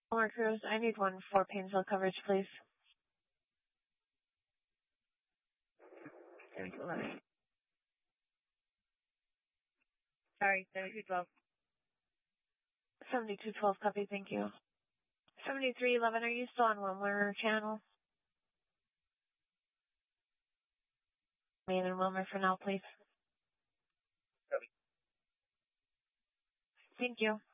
Palmer Cruise, I need one for Painesville coverage, please. Sorry, 7212. 7212, copy, thank you. 7311, are you still on Wilmer channel? Main and Wilmer for now, please. Copy. Thank you.